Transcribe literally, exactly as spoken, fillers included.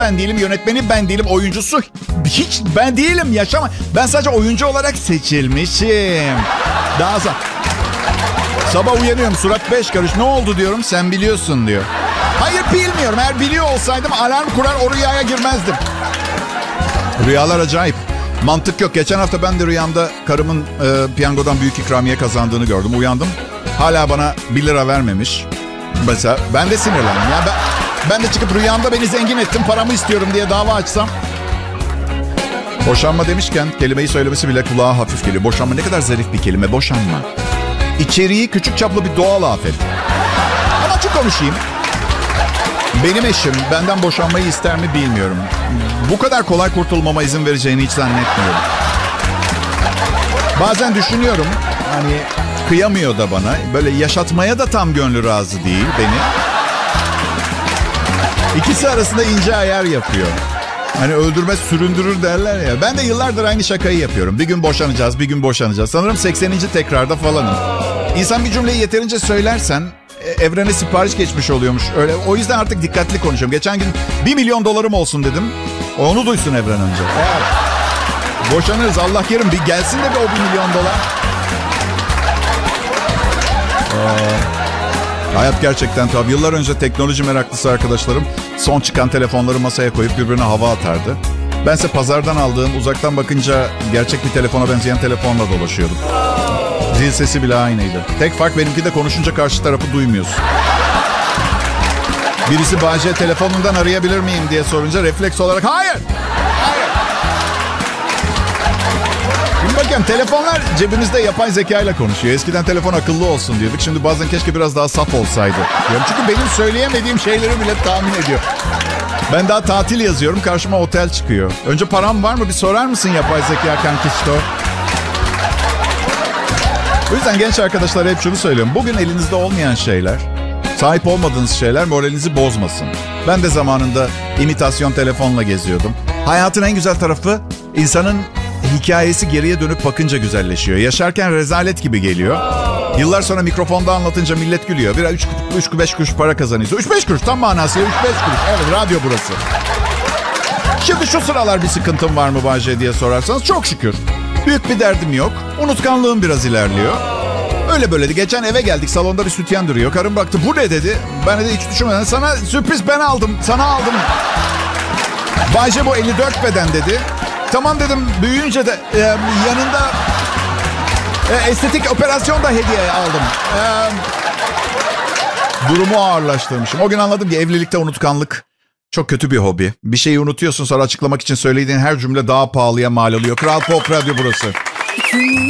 ben değilim, yönetmeni ben değilim, oyuncusu hiç ben değilim, yaşama. Ben sadece oyuncu olarak seçilmişim. Daha sonra sabah uyanıyorum, surat beş karış. Ne oldu diyorum, sen biliyorsun diyor. Hayır bilmiyorum, eğer biliyor olsaydım alarm kurar o rüyaya girmezdim. Rüyalar acayip. Mantık yok. Geçen hafta ben de rüyamda karımın e, piyangodan büyük ikramiye kazandığını gördüm. Uyandım. Hala bana bir lira vermemiş. Mesela ben de sinirlendim. Yani ben, ben de çıkıp rüyamda beni zengin ettin, paramı istiyorum diye dava açsam. Boşanma demişken kelimeyi söylemesi bile kulağa hafif geliyor. Boşanma ne kadar zarif bir kelime. Boşanma. İçeriği küçük çaplı bir doğal afet. Ama açık konuşayım. Benim eşim benden boşanmayı ister mi bilmiyorum. Bu kadar kolay kurtulmama izin vereceğini hiç zannetmiyorum. Bazen düşünüyorum, hani kıyamıyor da bana. Böyle yaşatmaya da tam gönlü razı değil beni. İkisi arasında ince ayar yapıyor. Hani öldürmez süründürür derler ya. Ben de yıllardır aynı şakayı yapıyorum. Bir gün boşanacağız, bir gün boşanacağız. Sanırım sekseninci tekrarda falanım. İnsan bir cümleyi yeterince söylersen evrene sipariş geçmiş oluyormuş. Öyle. O yüzden artık dikkatli konuşuyorum. Geçen gün bir milyon dolarım olsun dedim. Onu duysun evren önce. Eğer boşanırız, Allah kerim, bir gelsin de bir o bir milyon dolar. Aa, hayat gerçekten tabii. Yıllar önce teknoloji meraklısı arkadaşlarım son çıkan telefonları masaya koyup birbirine hava atardı. Bense pazardan aldığım, uzaktan bakınca gerçek bir telefona benzeyen telefonla dolaşıyordum. Zil sesi bile aynıydı. Tek fark benimki de konuşunca karşı tarafı duymuyorsun. Birisi Bahçe telefonundan arayabilir miyim diye sorunca refleks olarak hayır. Hayır. Şimdi bakayım, telefonlar cebimizde yapay zeka ile konuşuyor. Eskiden telefon akıllı olsun diyorduk. Şimdi bazen keşke biraz daha saf olsaydı diyorum. Çünkü benim söyleyemediğim şeyleri bile tahmin ediyor. Ben daha tatil yazıyorum, karşıma otel çıkıyor. Önce param var mı bir sorar mısın yapay zeka kankişto? O yüzden genç arkadaşlar hep şunu söylüyorum. Bugün elinizde olmayan şeyler, sahip olmadığınız şeyler moralinizi bozmasın. Ben de zamanında imitasyon telefonla geziyordum. Hayatın en güzel tarafı insanın hikayesi geriye dönüp bakınca güzelleşiyor. Yaşarken rezalet gibi geliyor. Yıllar sonra mikrofonda anlatınca millet gülüyor. Bir üç, üç beş kuruş para kazanıyorsun. üç beş kuruş tam manasıyla üç beş kuruş. Evet, radyo burası. Şimdi şu sıralar bir sıkıntım var mı Bahçe diye sorarsanız çok şükür. Büyük bir derdim yok. Unutkanlığım biraz ilerliyor. Öyle böyle de geçen eve geldik. Salonda bir sütyen duruyor. Karım baktı. Bu ne dedi. Ben de hiç düşünmeden sana sürpriz ben aldım. Sana aldım. Bahçe bu elli dört beden dedi. Tamam dedim. Büyüyünce de e, yanında e, estetik operasyon da hediye aldım. E, durumu ağırlaştırmışım. O gün anladım ki evlilikte unutkanlık çok kötü bir hobi. Bir şeyi unutuyorsun, sonra açıklamak için söylediğin her cümle daha pahalıya mal oluyor. Kral Pop Radyo burası.